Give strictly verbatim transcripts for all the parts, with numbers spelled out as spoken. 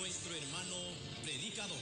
nuestro hermano predicador.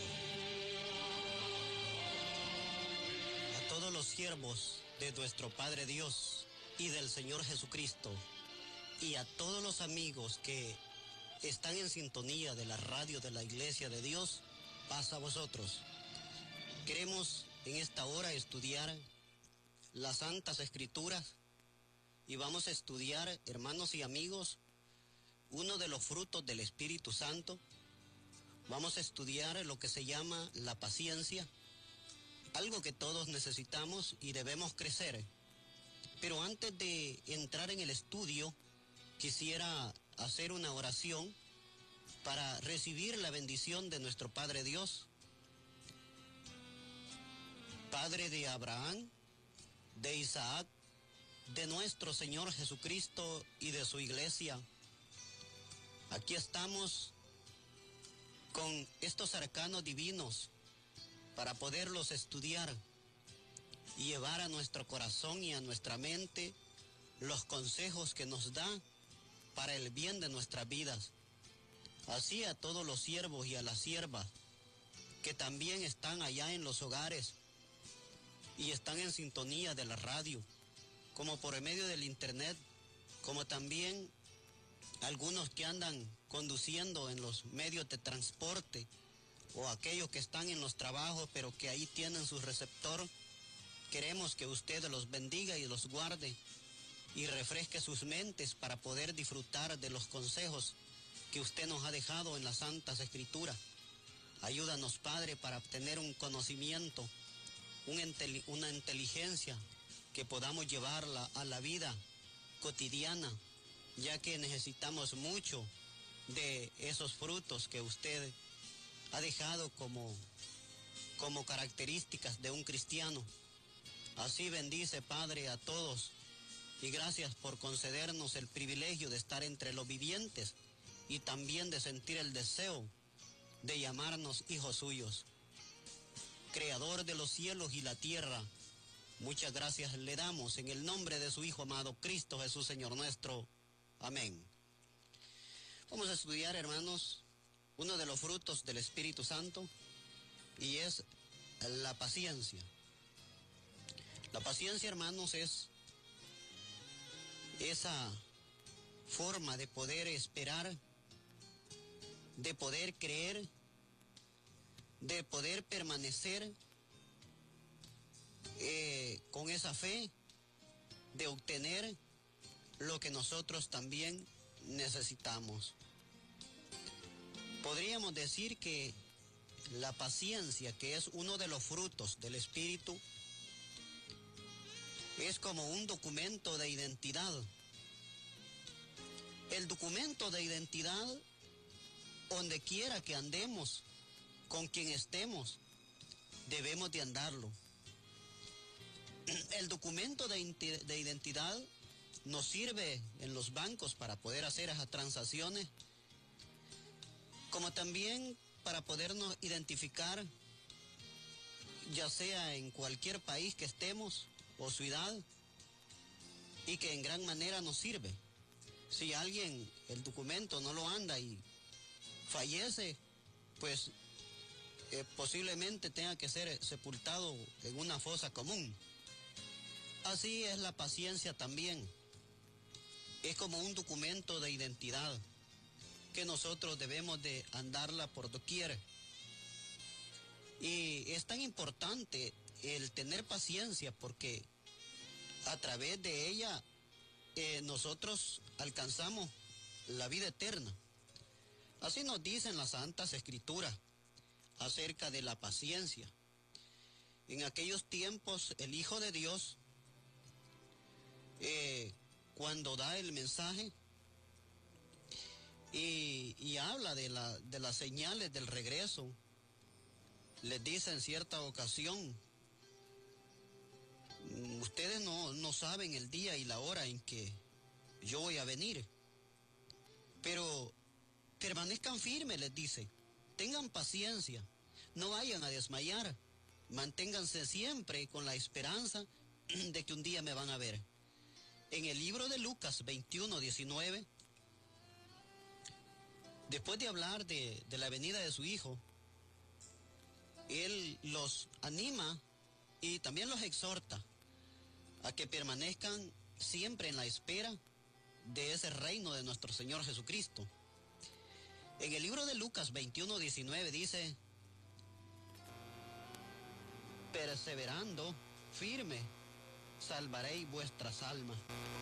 A todos los siervos de nuestro Padre Dios y del Señor Jesucristo, y a todos los amigos que están en sintonía de la radio de la Iglesia de Dios, paz a vosotros. Queremos en esta hora estudiar las Santas Escrituras y vamos a estudiar, hermanos y amigos, uno de los frutos del Espíritu Santo. Vamos a estudiar lo que se llama la paciencia, algo que todos necesitamos y debemos crecer. Pero antes de entrar en el estudio, quisiera hacer una oración para recibir la bendición de nuestro Padre Dios. Padre de Abraham, de Isaac, de nuestro Señor Jesucristo y de su iglesia, aquí estamos con estos arcanos divinos para poderlos estudiar y llevar a nuestro corazón y a nuestra mente los consejos que nos da para el bien de nuestras vidas. Así a todos los siervos y a las siervas que también están allá en los hogares y están en sintonía de la radio, como por medio del internet, como también algunos que andan conduciendo en los medios de transporte o aquellos que están en los trabajos pero que ahí tienen su receptor. Queremos que usted los bendiga y los guarde y refresque sus mentes para poder disfrutar de los consejos que usted nos ha dejado en las Santas Escrituras. Ayúdanos, Padre, para obtener un conocimiento, una inteligencia que podamos llevarla a la vida cotidiana, ya que necesitamos mucho de esos frutos que usted ha dejado como, como características de un cristiano. Así bendice, Padre, a todos, y gracias por concedernos el privilegio de estar entre los vivientes y también de sentir el deseo de llamarnos hijos suyos. Creador de los cielos y la tierra, muchas gracias le damos en el nombre de su Hijo amado, Cristo Jesús, Señor nuestro. Amén. Vamos a estudiar, hermanos, uno de los frutos del Espíritu Santo, y es la paciencia. La paciencia, hermanos, es esa forma de poder esperar, de poder creer, de poder permanecer eh, con esa fe, de obtener lo que nosotros también necesitamos. Podríamos decir que la paciencia, que es uno de los frutos del Espíritu, es como un documento de identidad. El documento de identidad, donde quiera que andemos, con quien estemos, debemos de andarlo. El documento de, de identidad nos sirve en los bancos para poder hacer esas transacciones, como también para podernos identificar, ya sea en cualquier país que estemos o ciudad, y que en gran manera nos sirve. Si alguien el documento no lo anda y fallece, pues eh, posiblemente tenga que ser sepultado en una fosa común. Así es la paciencia también. Es como un documento de identidad que nosotros debemos de andarla por doquier. Y es tan importante el tener paciencia porque a través de ella eh, nosotros alcanzamos la vida eterna. Así nos dicen las Santas Escrituras acerca de la paciencia. En aquellos tiempos el Hijo de Dios, eh, cuando da el mensaje y, y habla de, la, de las señales del regreso, les dice en cierta ocasión: ustedes no, no saben el día y la hora en que yo voy a venir, pero permanezcan firmes, les dice, tengan paciencia, no vayan a desmayar, manténganse siempre con la esperanza de que un día me van a ver. En el libro de Lucas veintiuno, diecinueve, después de hablar de, de la venida de su Hijo, Él los anima y también los exhorta a que permanezcan siempre en la espera de ese reino de nuestro Señor Jesucristo. En el libro de Lucas veintiuno diecinueve dice: perseverando firme, salvaréis vuestras almas.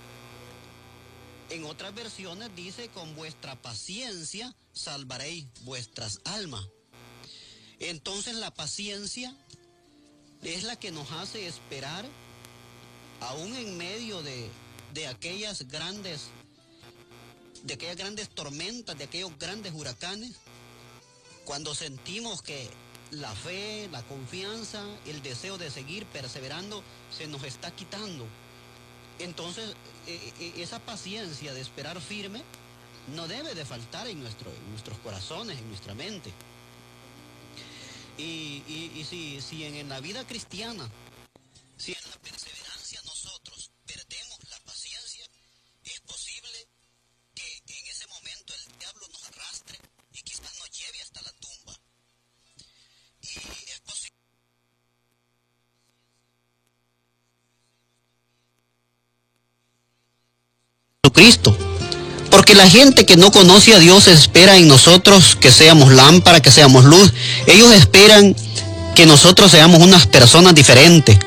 En otras versiones dice: con vuestra paciencia salvaréis vuestras almas. Entonces la paciencia es la que nos hace esperar, aún en medio de, de aquellas grandes, de aquellas grandes tormentas, de aquellos grandes huracanes, cuando sentimos que la fe, la confianza, el deseo de seguir perseverando se nos está quitando. Entonces, eh, esa paciencia de esperar firme no debe de faltar en, nuestro, en nuestros corazones, en nuestra mente. Y, y, y si, si en, en la vida cristiana, si en la perseverancia nosotros perdemos la paciencia, es posible que en ese momento el diablo nos arrastre y quizás nos lleve hasta la tumba. Y es posible Jesucristo, porque la gente que no conoce a Dios espera en nosotros que seamos lámpara, que seamos luz. Ellos esperan que nosotros seamos unas personas diferentes.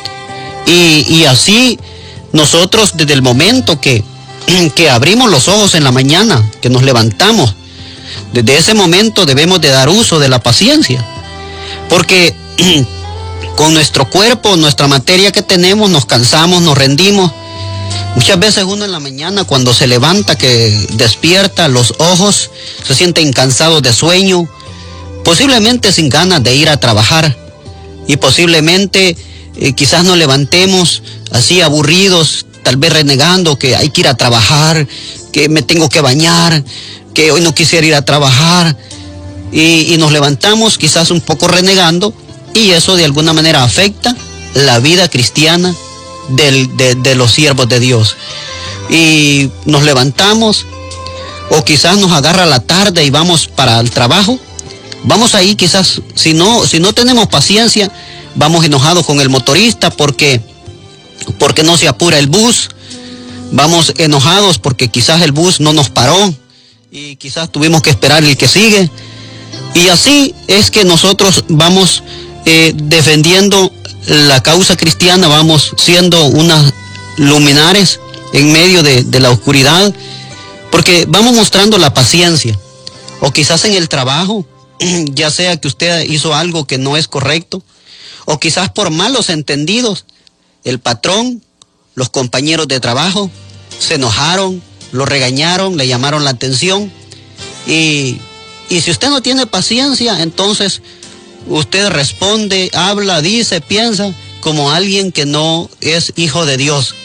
Y, y así nosotros, desde el momento que, que abrimos los ojos en la mañana, que nos levantamos, desde ese momento debemos de dar uso de la paciencia, porque con nuestro cuerpo, nuestra materia que tenemos, nos cansamos, nos rendimos. Muchas veces uno en la mañana, cuando se levanta, que despierta, los ojos se sienten cansados de sueño, posiblemente sin ganas de ir a trabajar, y posiblemente eh, quizás nos levantemos así aburridos, tal vez renegando que hay que ir a trabajar, que me tengo que bañar, que hoy no quisiera ir a trabajar, y, y nos levantamos quizás un poco renegando, y eso de alguna manera afecta la vida cristiana Del, de, de los siervos de Dios. Y nos levantamos, o quizás nos agarra la tarde y vamos para el trabajo. Vamos ahí quizás, si no, si no tenemos paciencia, vamos enojados con el motorista porque, porque no se apura el bus. Vamos enojados porque quizás el bus no nos paró y quizás tuvimos que esperar el que sigue. Y así es que nosotros vamos eh, defendiendo la causa cristiana, vamos siendo unas luminares en medio de, de la oscuridad, porque vamos mostrando la paciencia. O quizás en el trabajo, ya sea que usted hizo algo que no es correcto, o quizás por malos entendidos, el patrón, los compañeros de trabajo se enojaron, lo regañaron, le llamaron la atención, y, y si usted no tiene paciencia, entonces usted responde, habla, dice, piensa como alguien que no es hijo de Dios.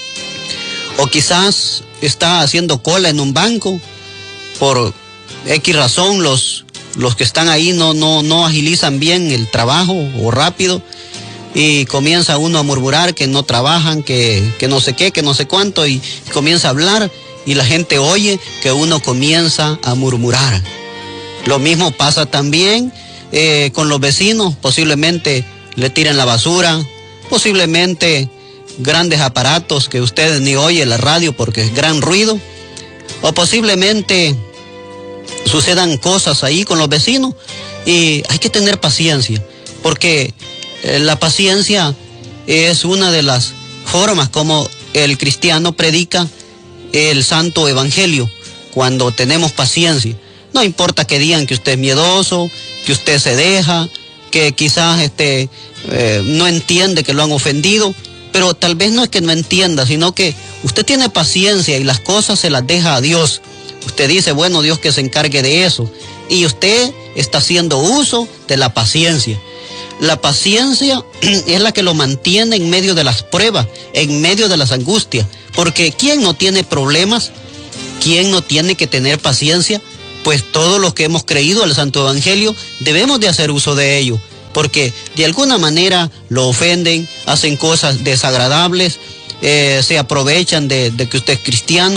O quizás está haciendo cola en un banco, por X razón los, los que están ahí no, no, no agilizan bien el trabajo o rápido, y comienza uno a murmurar que no trabajan, que, que no sé qué, que no sé cuánto, y comienza a hablar y la gente oye que uno comienza a murmurar. Lo mismo pasa también Eh, con los vecinos, posiblemente le tiran la basura, posiblemente grandes aparatos que usted ni oye la radio porque es gran ruido, o posiblemente sucedan cosas ahí con los vecinos, y hay que tener paciencia, porque eh, la paciencia es una de las formas como el cristiano predica el santo evangelio. Cuando tenemos paciencia, no importa que digan que usted es miedoso, que usted se deja, que quizás este, eh, no entiende que lo han ofendido, pero tal vez no es que no entienda, sino que usted tiene paciencia y las cosas se las deja a Dios. Usted dice, bueno, Dios que se encargue de eso, y usted está haciendo uso de la paciencia. La paciencia es la que lo mantiene en medio de las pruebas, en medio de las angustias, porque ¿quién no tiene problemas? ¿Quién no tiene que tener paciencia? Pues todos los que hemos creído al Santo Evangelio debemos de hacer uso de ello, porque de alguna manera lo ofenden, hacen cosas desagradables, eh, se aprovechan de, de que usted es cristiano,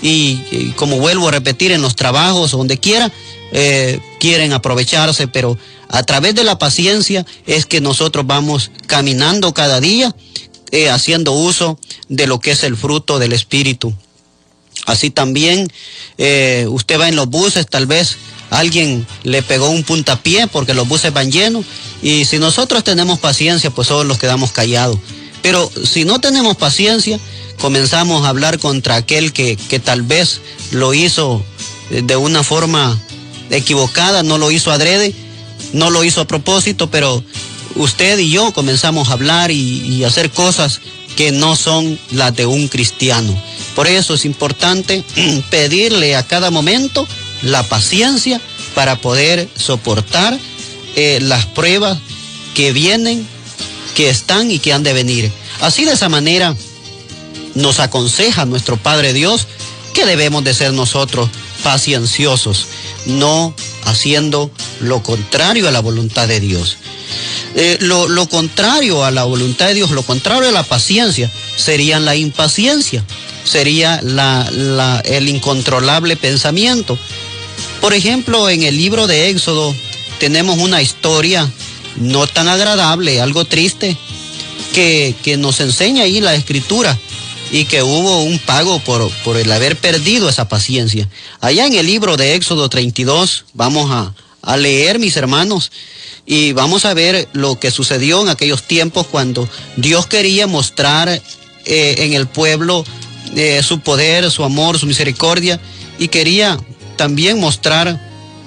y, y como vuelvo a repetir, en los trabajos, donde quiera, eh, quieren aprovecharse, pero a través de la paciencia es que nosotros vamos caminando cada día, eh, haciendo uso de lo que es el fruto del Espíritu. Así también, eh, usted va en los buses, tal vez alguien le pegó un puntapié porque los buses van llenos, y si nosotros tenemos paciencia, pues todos nos quedamos callados. Pero si no tenemos paciencia, comenzamos a hablar contra aquel que, que tal vez lo hizo de una forma equivocada, no lo hizo adrede, no lo hizo a propósito, pero usted y yo comenzamos a hablar y, y hacer cosas que no son las de un cristiano. Por eso es importante pedirle a cada momento la paciencia para poder soportar eh, las pruebas que vienen, que están y que han de venir. Así, de esa manera nos aconseja nuestro Padre Dios que debemos de ser nosotros pacienciosos, no haciendo lo contrario a la voluntad de Dios. Eh, lo, lo contrario a la voluntad de Dios, lo contrario a la paciencia, sería la impaciencia, sería la, la, el incontrolable pensamiento. Por ejemplo, en el libro de Éxodo tenemos una historia no tan agradable, algo triste, que, que nos enseña ahí la Escritura, y que hubo un pago por, por el haber perdido esa paciencia. Allá en el libro de Éxodo treinta y dos, vamos a, a leer, mis hermanos, y vamos a ver lo que sucedió en aquellos tiempos cuando Dios quería mostrar eh, en el pueblo eh, su poder, su amor, su misericordia, y quería también mostrar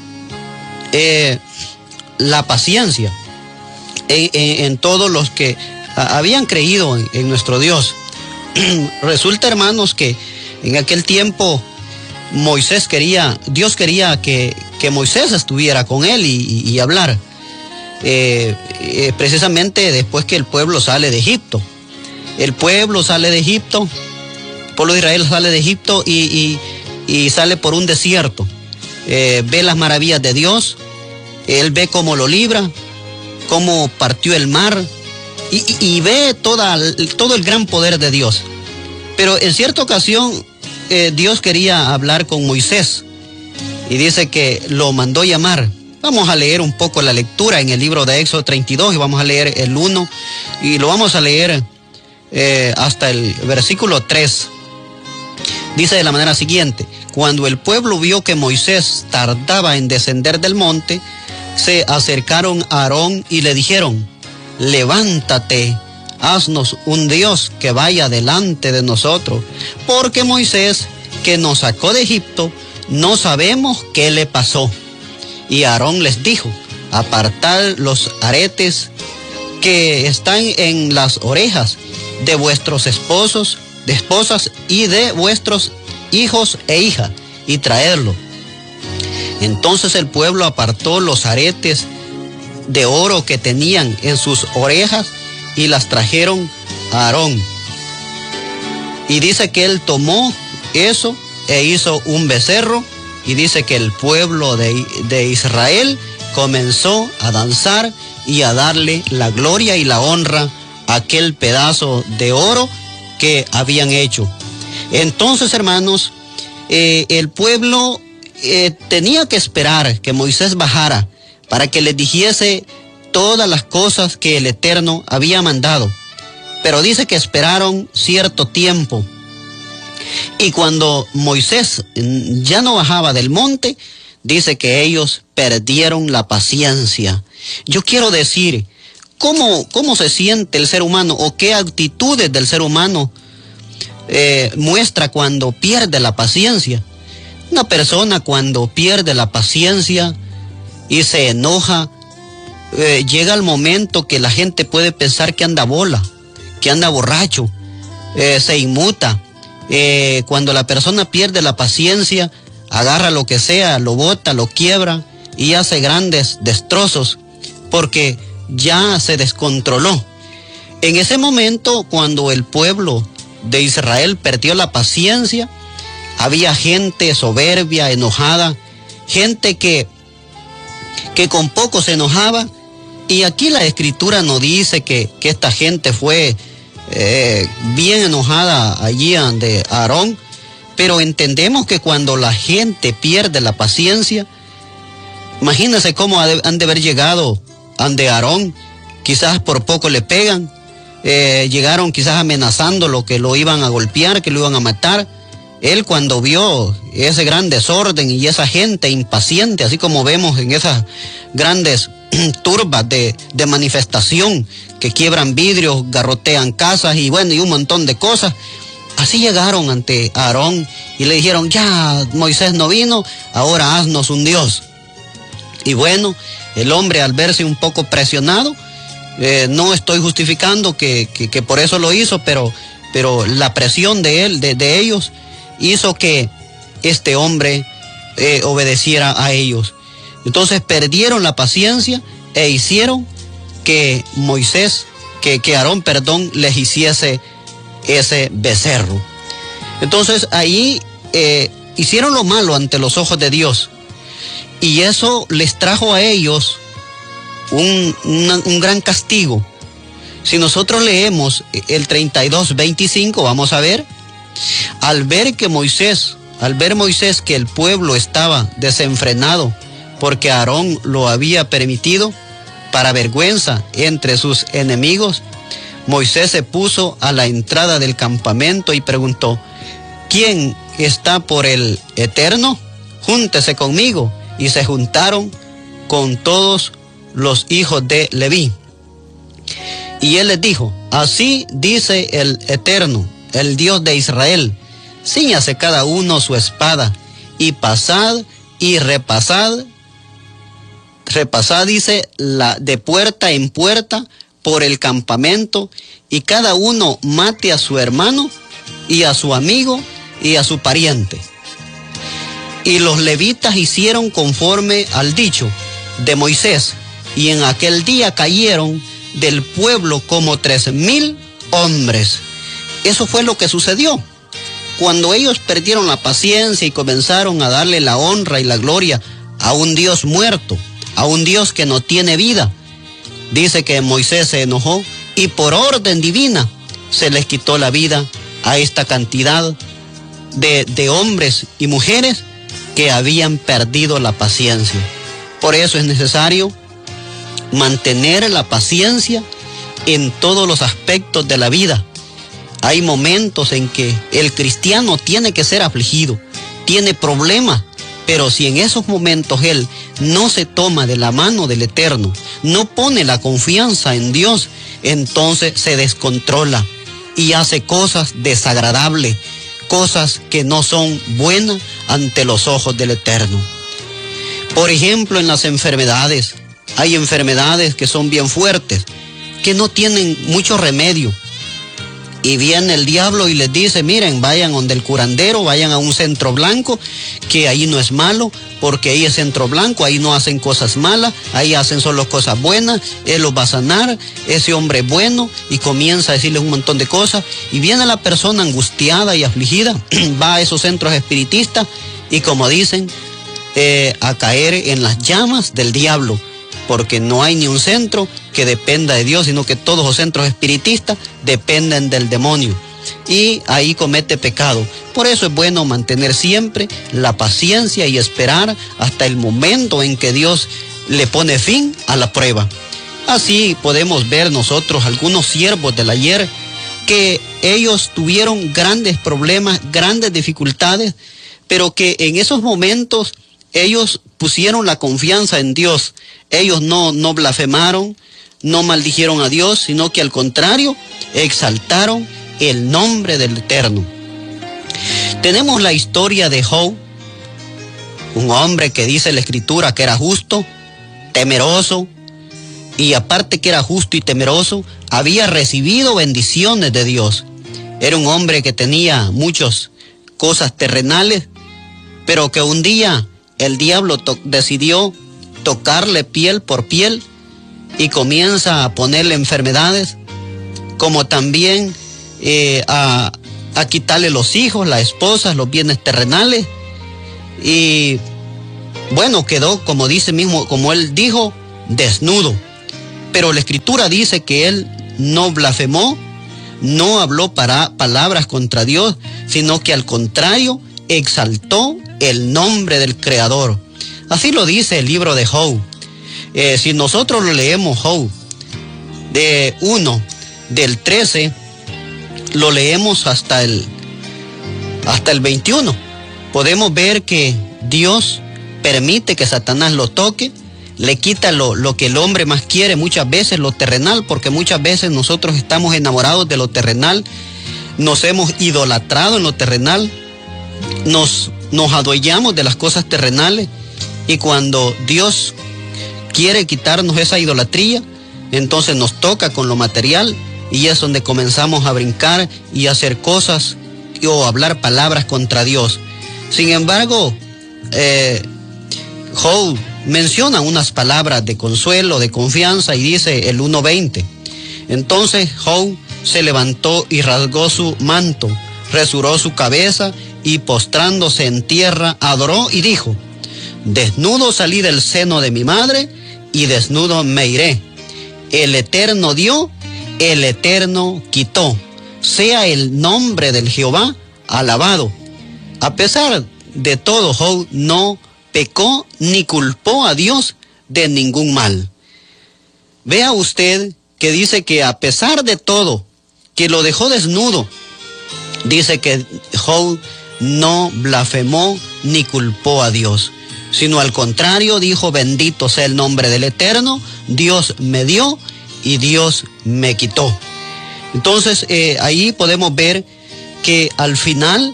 eh, la paciencia en, en, en todos los que a, habían creído en, en nuestro Dios. Resulta, hermanos, que en aquel tiempo Moisés quería, Dios quería que, que Moisés estuviera con él y, y, y hablar. Eh, eh, precisamente después que el pueblo sale de Egipto. El pueblo sale de Egipto, el pueblo de Israel sale de Egipto y, y, y sale por un desierto. Eh, ve las maravillas de Dios, él ve cómo lo libra, cómo partió el mar, y, y, y ve toda, todo el gran poder de Dios. Pero en cierta ocasión eh, Dios quería hablar con Moisés y dice que lo mandó llamar. Vamos a leer un poco la lectura en el libro de Éxodo treinta y dos, y vamos a leer el uno y lo vamos a leer eh, hasta el versículo tres. Dice de la manera siguiente: cuando el pueblo vio que Moisés tardaba en descender del monte, se acercaron a Aarón y le dijeron: levántate, haznos un Dios que vaya delante de nosotros, porque Moisés, que nos sacó de Egipto, no sabemos qué le pasó. Y Aarón les dijo: apartad los aretes que están en las orejas de vuestros esposos, de esposas y de vuestros hijos e hijas, y traedlo. Entonces el pueblo apartó los aretes de oro que tenían en sus orejas y las trajeron a Aarón. Y dice que él tomó eso e hizo un becerro, y dice que el pueblo de, de Israel comenzó a danzar y a darle la gloria y la honra a aquel pedazo de oro que habían hecho. Entonces, hermanos, eh, el pueblo eh, tenía que esperar que Moisés bajara para que les dijese todas las cosas que el Eterno había mandado. Pero dice que esperaron cierto tiempo. Y cuando Moisés ya no bajaba del monte, dice que ellos perdieron la paciencia. Yo quiero decir, ¿cómo, cómo se siente el ser humano o qué actitudes del ser humano eh, muestra cuando pierde la paciencia? Una persona cuando pierde la paciencia y se enoja, eh, llega el momento que la gente puede pensar que anda bola, que anda borracho, eh, se inmuta. Eh, cuando la persona pierde la paciencia, agarra lo que sea, lo bota, lo quiebra y hace grandes destrozos porque ya se descontroló. En ese momento, cuando el pueblo de Israel perdió la paciencia, había gente soberbia, enojada, gente que, que con poco se enojaba, y aquí la Escritura nos dice que, que esta gente fue Eh, bien enojada allí ante Aarón, Pero entendemos que cuando la gente pierde la paciencia, imagínense cómo han de haber llegado ante Aarón, quizás por poco le pegan, eh, llegaron quizás amenazándolo que lo iban a golpear, que lo iban a matar. Él cuando vio ese gran desorden y esa gente impaciente, así como vemos en esas grandes turbas de, de manifestación que quiebran vidrios, garrotean casas y bueno, y un montón de cosas, así llegaron ante Aarón y le dijeron, ya Moisés no vino, ahora haznos un Dios. Y bueno, el hombre al verse un poco presionado, eh, no estoy justificando que, que, que por eso lo hizo, pero, pero la presión de él, de, de ellos, hizo que este hombre eh, obedeciera a ellos. Entonces perdieron la paciencia e hicieron que Moisés, que, que Aarón, perdón, les hiciese ese becerro. Entonces ahí eh, hicieron lo malo ante los ojos de Dios. Y eso les trajo a ellos un, una, un gran castigo. Si nosotros leemos el treinta y dos, veinticinco, vamos a ver, al ver que Moisés, al ver Moisés que el pueblo estaba desenfrenado, porque Aarón lo había permitido, para vergüenza entre sus enemigos, Moisés se puso a la entrada del campamento y preguntó, ¿quién está por el Eterno? Júntese conmigo. Y se juntaron con todos los hijos de Leví. Y él les dijo, así dice el Eterno, el Dios de Israel, cíñase cada uno su espada, y pasad y repasad, repasad, dice, la, de puerta en puerta por el campamento, y cada uno mate a su hermano, y a su amigo, y a su pariente. Y los levitas hicieron conforme al dicho de Moisés, y en aquel día cayeron del pueblo como tres mil hombres. Eso fue lo que sucedió. Cuando ellos perdieron la paciencia y comenzaron a darle la honra y la gloria a un Dios muerto, a un Dios que no tiene vida, dice que Moisés se enojó y por orden divina se les quitó la vida a esta cantidad de, de hombres y mujeres que habían perdido la paciencia. Por eso es necesario mantener la paciencia en todos los aspectos de la vida. Hay momentos en que el cristiano tiene que ser afligido, tiene problemas, pero si en esos momentos él no se toma de la mano del Eterno, no pone la confianza en Dios, entonces se descontrola y hace cosas desagradables, cosas que no son buenas ante los ojos del Eterno. Por ejemplo, en las enfermedades, hay enfermedades que son bien fuertes, que no tienen mucho remedio. Y viene el diablo y les dice, miren, vayan donde el curandero, vayan a un centro blanco, que ahí no es malo, porque ahí es centro blanco, ahí no hacen cosas malas, ahí hacen solo cosas buenas, él los va a sanar, ese hombre es bueno, y comienza a decirles un montón de cosas, y viene la persona angustiada y afligida, va a esos centros espiritistas, y como dicen, eh, a caer en las llamas del diablo, porque no hay ni un centro que dependa de Dios, sino que todos los centros espiritistas dependen del demonio. Y ahí comete pecado. Por eso es bueno mantener siempre la paciencia y esperar hasta el momento en que Dios le pone fin a la prueba. Así podemos ver nosotros algunos siervos del ayer que ellos tuvieron grandes problemas, grandes dificultades, pero que en esos momentos ellos pusieron la confianza en Dios. Ellos no, no blasfemaron, no maldijeron a Dios, sino que al contrario, exaltaron el nombre del Eterno. Tenemos la historia de Job, un hombre que dice la Escritura que era justo, temeroso, y aparte que era justo y temeroso, había recibido bendiciones de Dios. Era un hombre que tenía muchas cosas terrenales, pero que un día el diablo to- decidió tocarle piel por piel y comienza a ponerle enfermedades, como también eh, a, a quitarle los hijos, las esposas, los bienes terrenales, y bueno, quedó, como dice mismo, como él dijo, desnudo. Pero la Escritura dice que él no blasfemó, no habló para palabras contra Dios, sino que al contrario, exaltó el nombre del Creador. Así lo dice el libro de Job. Eh, si nosotros lo leemos, Job, de uno, del trece, lo leemos hasta el, hasta el veintiuno. Podemos ver que Dios permite que Satanás lo toque, le quita lo, lo que el hombre más quiere, muchas veces lo terrenal, porque muchas veces nosotros estamos enamorados de lo terrenal, nos hemos idolatrado en lo terrenal, nos, nos adueñamos de las cosas terrenales, y cuando Dios quiere quitarnos esa idolatría, entonces nos toca con lo material, y es donde comenzamos a brincar y a hacer cosas o hablar palabras contra Dios. Sin embargo, eh, Job menciona unas palabras de consuelo, de confianza, y dice el uno veinte. Entonces Job se levantó y rasgó su manto, rasuró su cabeza y postrándose en tierra adoró y dijo: desnudo salí del seno de mi madre y desnudo me iré. El Eterno dio, el Eterno quitó. Sea el nombre del Jehová alabado. A pesar de todo, Job no pecó ni culpó a Dios de ningún mal. Vea usted que dice que a pesar de todo, que lo dejó desnudo, dice que Job no blasfemó ni culpó a Dios, sino al contrario dijo: bendito sea el nombre del Eterno, Dios me dio y Dios me quitó. Entonces eh, ahí podemos ver que al final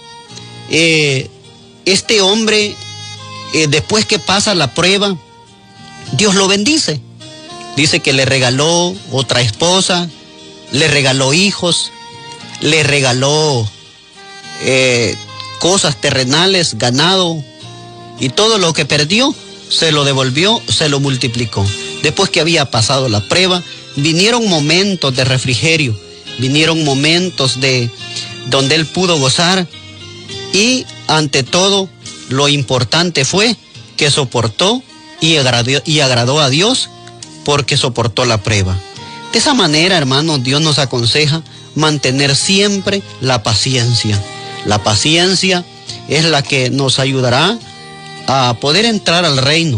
eh, este hombre, eh, después que pasa la prueba, Dios lo bendice. Dice que le regaló otra esposa, le regaló hijos, le regaló eh, cosas terrenales, ganado, y todo lo que perdió se lo devolvió, se lo multiplicó. Después que había pasado la prueba, vinieron momentos de refrigerio, vinieron momentos de donde él pudo gozar, y ante todo lo importante fue que soportó y agradó, y agradó a Dios porque soportó la prueba. De esa manera, hermanos, Dios nos aconseja mantener siempre la paciencia. La paciencia es la que nos ayudará a poder entrar al reino,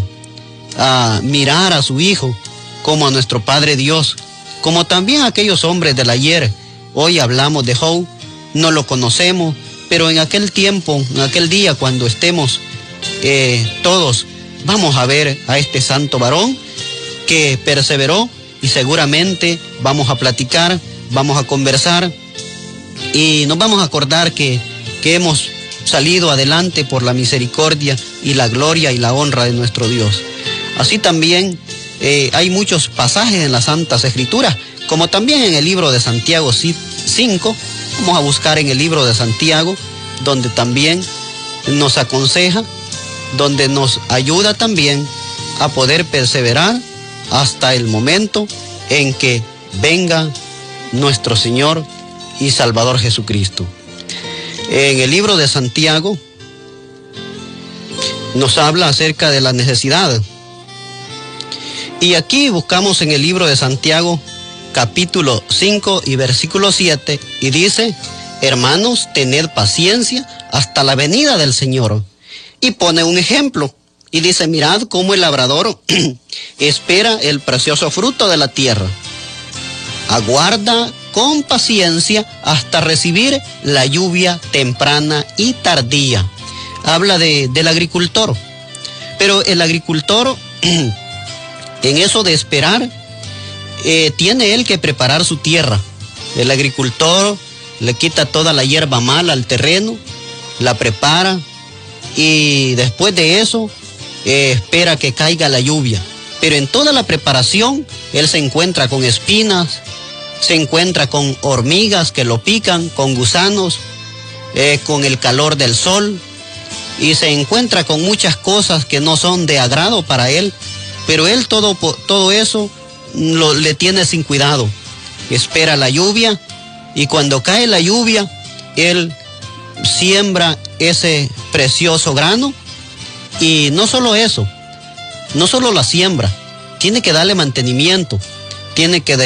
a mirar a su Hijo como a nuestro Padre Dios, como también a aquellos hombres del ayer. Hoy hablamos de Job, no lo conocemos, pero en aquel tiempo, en aquel día, cuando estemos eh, todos, vamos a ver a este santo varón que perseveró, y seguramente vamos a platicar, vamos a conversar, y nos vamos a acordar que, que hemos salido adelante por la misericordia y la gloria y la honra de nuestro Dios. Así también eh, hay muchos pasajes en las Santas Escrituras, como también en el libro de Santiago cinco, vamos a buscar en el libro de Santiago, donde también nos aconseja, donde nos ayuda también a poder perseverar hasta el momento en que venga nuestro Señor y Salvador Jesucristo. En el libro de Santiago nos habla acerca de la necesidad. Y aquí buscamos en el libro de Santiago, capítulo cinco y versículo siete, y dice: hermanos, tened paciencia hasta la venida del Señor. Y pone un ejemplo, y dice: mirad cómo el labrador espera el precioso fruto de la tierra. Aguarda con paciencia hasta recibir la lluvia temprana y tardía. Habla de, del agricultor. Pero el agricultor, en eso de esperar, eh, tiene él que preparar su tierra. El agricultor le quita toda la hierba mala al terreno, la prepara, y después de eso eh, espera que caiga la lluvia. Pero en toda la preparación él se encuentra con espinas, se encuentra con hormigas que lo pican, con gusanos, eh, con el calor del sol, y se encuentra con muchas cosas que no son de agrado para él, pero él todo, todo eso lo, le tiene sin cuidado. Espera la lluvia, y cuando cae la lluvia, él siembra ese precioso grano, y no solo eso, no solo la siembra, tiene que darle mantenimiento, tiene que